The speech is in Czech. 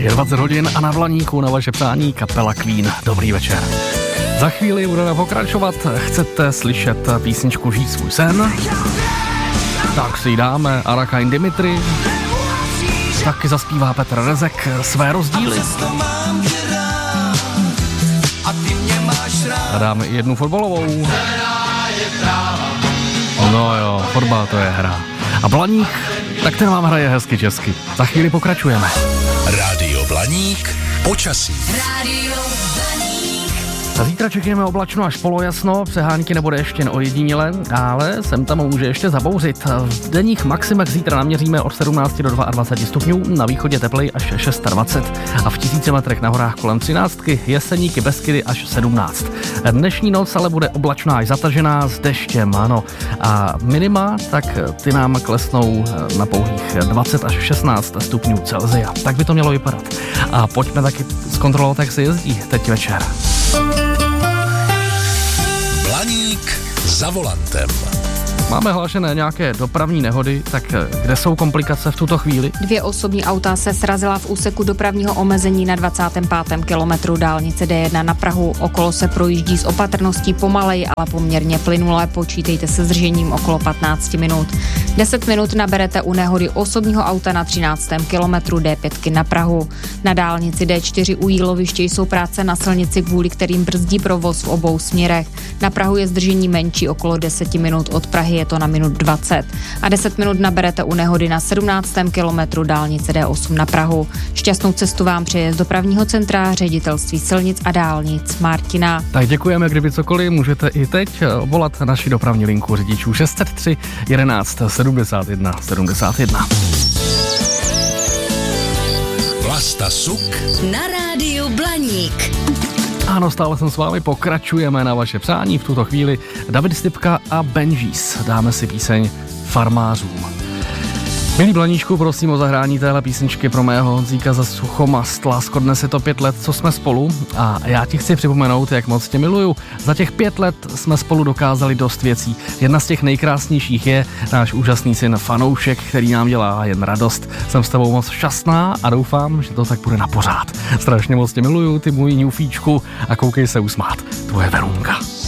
Je 20 hodin a na Blaníku na vaše přání kapela Queen. Dobrý večer. Za chvíli budeme pokračovat. Chcete slyšet písničku Žít svůj sen? Tak si ji dáme. Arakain Dimitri. Taky zaspívá Petr Rezek Své rozdíly. A dáme i jednu fotbalovou. No jo, fotbal to je hra. A Blaník, tak ten vám hraje hezky česky. Za chvíli pokračujeme. Rádio Blaník, počasí. A zítra čekáme oblačno až polojasno, přehánky nebo déšť jen ojediněle, ale sem tam může ještě zabouřit. V denních maximech zítra naměříme od 17 do 22 stupňů, na východě teplej až 26 a v 1000 metrech na horách kolem 13, Jeseníky, Beskydy až 17. Dnešní noc ale bude oblačná až zatažená s deštěm, ano. A minima, tak ty nám klesnou na pouhých 20 až 16 stupňů Celsia. Tak by to mělo vypadat. A pojďme taky zkontrolovat, jak se jezdí teď večer. Blaník za volantem. Máme hlášené nějaké dopravní nehody, tak kde jsou komplikace v tuto chvíli? 2 osobní auta se srazila v úseku dopravního omezení na 25. kilometru dálnice D1 na Prahu. Okolo se projíždí s opatrností pomalej, ale poměrně plynule. Počítejte se zdržením okolo 15 minut. 10 minut naberete u nehody osobního auta na 13. kilometru D5 na Prahu. Na dálnici D4 u Jíloviště jsou práce na silnici, kvůli kterým brzdí provoz v obou směrech. Na Prahu je zdržení menší, okolo 10 minut od Prahy je to na minut 20. A 10 minut naberete u nehody na 17. kilometru dálnice D8 na Prahu. Šťastnou cestu vám přeje z dopravního centra Ředitelství silnic a dálnic Martina. Tak děkujeme, kdyby cokoliv, můžete i teď volat naši dopravní linku řidičů 603 11 71 71. Vlasta Suk na rádiu Blaník. Ano, stále jsem s vámi, pokračujeme na vaše přání. V tuto chvíli David Stypka a Benjis. Dáme si píseň Farmářům. Milí Blaníčku, prosím o zahrání téhle písničky pro mého Honzíka za Suchomast. Lásko, dnes je to 5 let, co jsme spolu a já ti chci připomenout, jak moc tě miluju. Za těch 5 let jsme spolu dokázali dost věcí. Jedna z těch nejkrásnějších je náš úžasný syn Fanoušek, který nám dělá jen radost. Jsem s tebou moc šťastná a doufám, že to tak bude na pořád. Strašně moc tě miluju, ty můj ňufíčku, a koukej se usmát. Tvoje Verunka.